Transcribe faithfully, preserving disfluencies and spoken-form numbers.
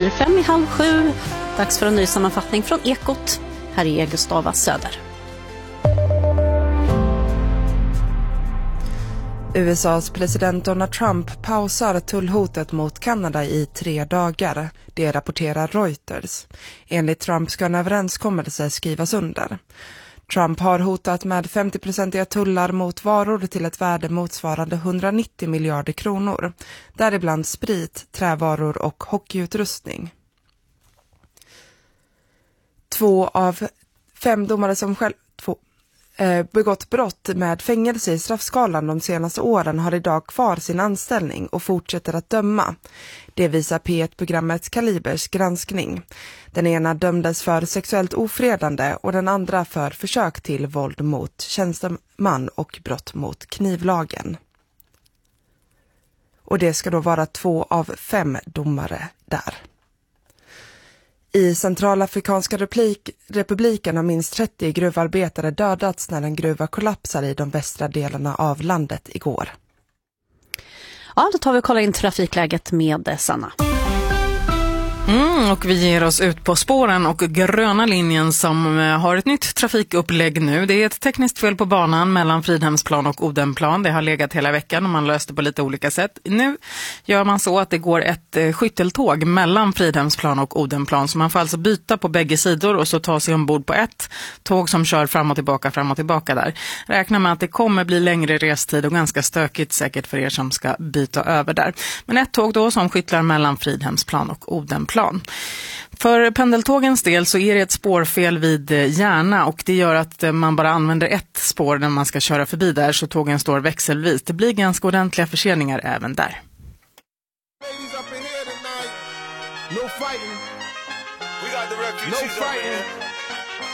blir fem i halv sju. Dags för en ny sammanfattning från Ekot. Här är Gustava Söder. U S A:s president Donald Trump pausar tullhotet mot Kanada i tre dagar. Det rapporterar Reuters. Enligt Trump ska en överenskommelse skrivas under. Trump har hotat med femtio-procentiga tullar mot varor till ett värde motsvarande hundranittio miljarder kronor. Däribland sprit, trävaror och hockeyutrustning. Två av fem domare som själv... Två. begått brott med fängelse i straffskalan de senaste åren har idag kvar sin anställning och fortsätter att döma. Det visar P ett-programmet Kalibers granskning. Den ena dömdes för sexuellt ofredande och den andra för försök till våld mot tjänsteman och brott mot knivlagen. Och det ska då vara två av fem domare där. I Centralafrikanska replik, republiken har minst trettio gruvarbetare dödats när en gruva kollapsade i de västra delarna av landet igår. Ja, då tar vi och kollar in trafikläget med Sanna. Mm, och vi ger oss ut på spåren och gröna linjen som har ett nytt trafikupplägg nu. Det är ett tekniskt fel på banan mellan Fridhemsplan och Odenplan. Det har legat hela veckan och man löste på lite olika sätt. Nu gör man så att det går ett skytteltåg mellan Fridhemsplan och Odenplan. Så man får alltså byta på bägge sidor och så ta sig ombord på ett tåg som kör fram och tillbaka, fram och tillbaka där. Räkna med att det kommer bli längre restid och ganska stökigt säkert för er som ska byta över där. Men ett tåg då som skyttlar mellan Fridhemsplan och Odenplan. För pendeltågens del så är det ett spårfel vid Järna och det gör att man bara använder ett spår när man ska köra förbi där så tågen står växelvis. Det blir ganska ordentliga förseningar även där. No fighting.